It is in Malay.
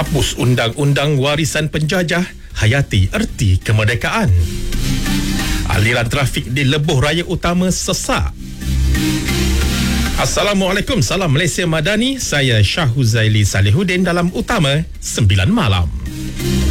Hapus undang-undang warisan penjajah, hayati erti kemerdekaan. Aliran trafik di lebuh raya utama sesak. Assalamualaikum, salam Malaysia Madani. Saya Syah Huzaili Salihuddin dalam Utama 9 Malam.